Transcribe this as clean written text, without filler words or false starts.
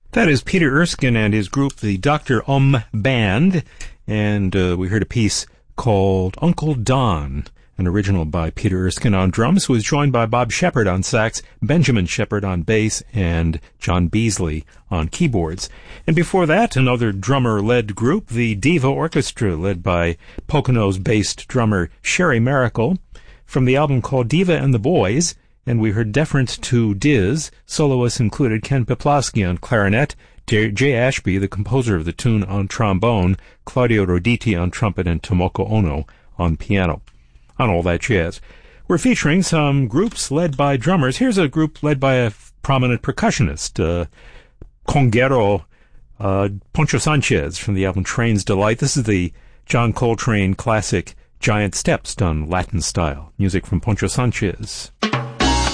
That is Peter Erskine and his group, the Dr. Band, and we heard a piece called Uncle Don, an original by Peter Erskine on drums, who was joined by Bob Shepard on sax, Benjamin Shepard on bass, and John Beasley on keyboards. And before that, another drummer-led group, the Diva Orchestra, led by Poconos-based drummer Sherry Miracle, from the album called Diva and the Boys. And we heard Deference to Diz. Soloists included Ken Peplowski on clarinet, Jay Ashby, the composer of the tune, on trombone, Claudio Roditi on trumpet, and Tomoko Ono on piano. On All That Jazz, we're featuring some groups led by drummers. Here's a group led by a prominent percussionist, conguero Poncho Sanchez, from the album Train's Delight. This is the John Coltrane classic Giant Steps done Latin style. Music from Poncho Sanchez.